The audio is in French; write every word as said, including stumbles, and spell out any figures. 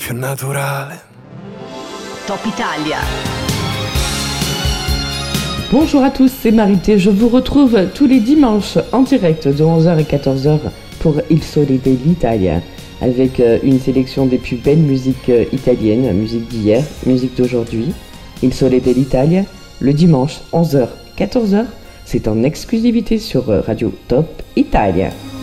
più naturale. Top Italia. Bonjour à tous, c'est Marité. Je vous retrouve tous les dimanches en direct de onze heures à quatorze heures pour Il Sole dell'Italia, avec une sélection des plus belles musiques italiennes, musique d'hier, musique d'aujourd'hui. Il Sole dell'Italia, le dimanche onze heures à quatorze heures, c'est en exclusivité sur Radio Top Italia.